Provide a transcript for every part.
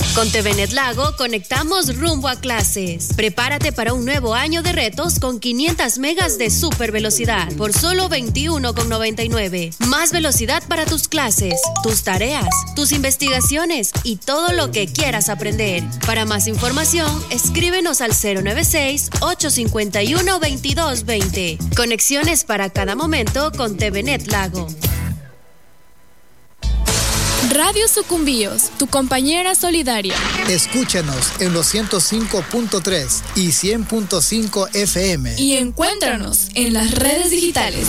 Con TVNet Lago conectamos rumbo a clases. Prepárate para un nuevo año de retos con 500 megas de super velocidad por solo $21,99. Más velocidad para tus clases, tus tareas, tus investigaciones y todo lo que quieras aprender. Para más información, escríbenos al 096-851-2220. Conexiones para cada momento con TVNet Lago. Radio Sucumbíos, tu compañera solidaria. Escúchanos en los 105.3 y 100.5 FM. Y encuéntranos en las redes digitales.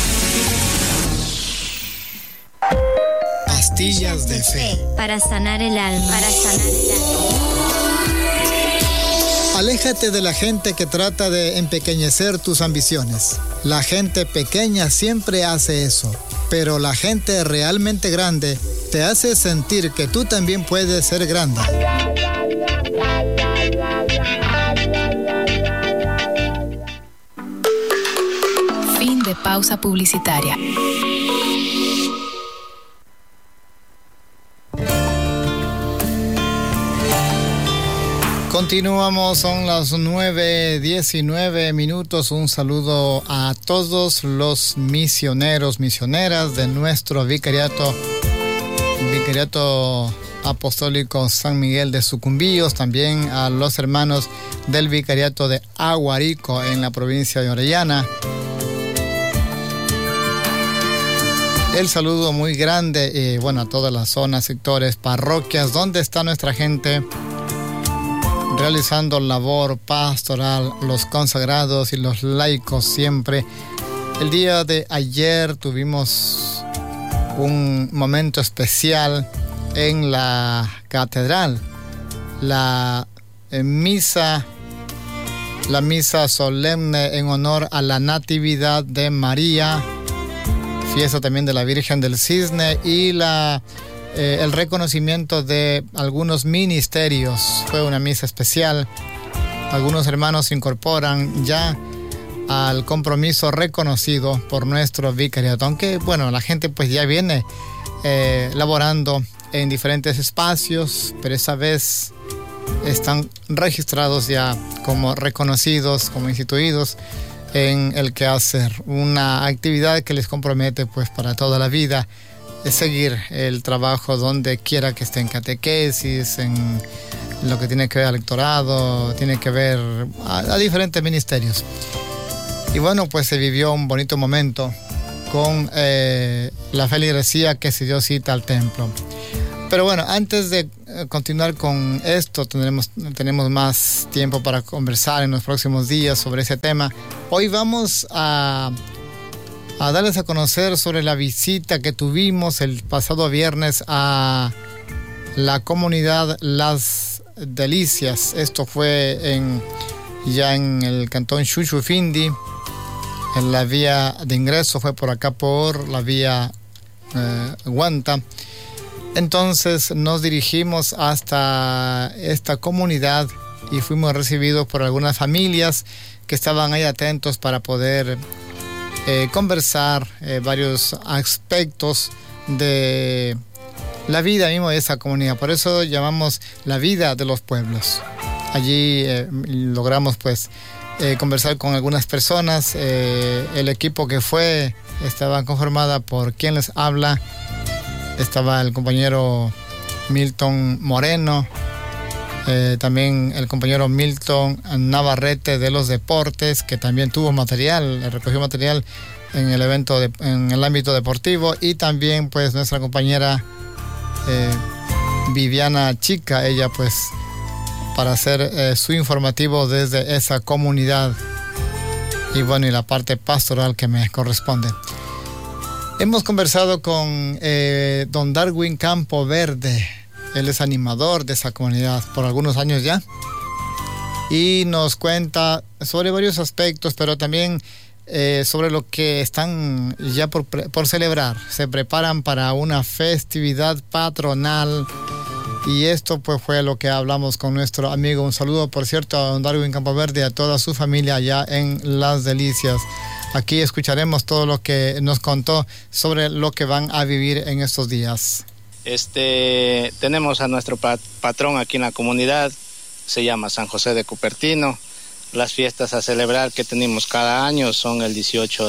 Pastillas de fe. Para sanar el alma. Aléjate de la gente que trata de empequeñecer tus ambiciones. La gente pequeña siempre hace eso, pero la gente realmente grande te hace sentir que tú también puedes ser grande. Fin de pausa publicitaria. Continuamos, son las 9:19. Un saludo a todos los misioneros, misioneras de nuestro vicariato apostólico San Miguel de Sucumbíos, también a los hermanos del vicariato de Aguarico en la provincia de Orellana. El saludo muy grande, a todas las zonas, sectores, parroquias, donde está nuestra gente realizando labor pastoral, los consagrados y los laicos siempre. El día de ayer tuvimos un momento especial en la catedral, la misa solemne en honor a la Natividad de María, fiesta también de la Virgen del Cisne, y el reconocimiento de algunos ministerios. Fue una misa especial. Algunos hermanos se incorporan ya al compromiso reconocido por nuestro vicariato, aunque la gente pues ya viene laborando en diferentes espacios, pero esa vez están registrados ya como reconocidos, como instituidos en el quehacer, una actividad que les compromete pues para toda la vida. Es seguir el trabajo donde quiera que esté, en catequesis, en lo que tiene que ver al electorado, tiene que ver a diferentes ministerios. Y pues se vivió un bonito momento con la feligresía que se dio cita al templo. Pero antes de continuar con esto, tenemos más tiempo para conversar en los próximos días sobre ese tema. Hoy vamos a darles a conocer sobre la visita que tuvimos el pasado viernes a la comunidad Las Delicias. Esto fue ya en el cantón Chuchufindi. En la vía de ingreso fue por acá, por la vía Guanta. Entonces nos dirigimos hasta esta comunidad y fuimos recibidos por algunas familias que estaban ahí atentos para poder conversar varios aspectos de la vida misma de esa comunidad. Por eso llamamos la vida de los pueblos. Allí logramos conversar con algunas personas. El equipo que fue estaba conformada por quien les habla. Estaba el compañero Milton Moreno, también el compañero Milton Navarrete de los deportes, que también tuvo recogió material en el evento en el ámbito deportivo, y también nuestra compañera Viviana Chica, ella para hacer su informativo desde esa comunidad y la parte pastoral que me corresponde. Hemos conversado con don Darwin Campo Verde. Él es animador de esa comunidad por algunos años ya, y nos cuenta sobre varios aspectos, pero también sobre lo que están ya por celebrar. Se preparan para una festividad patronal, y esto fue lo que hablamos con nuestro amigo. Un saludo, por cierto, a don Darwin Campo Verde y a toda su familia allá en Las Delicias. Aquí escucharemos todo lo que nos contó sobre lo que van a vivir en estos días. Tenemos a nuestro patrón aquí en la comunidad, se llama San José de Cupertino. Las fiestas a celebrar que tenemos cada año son el 18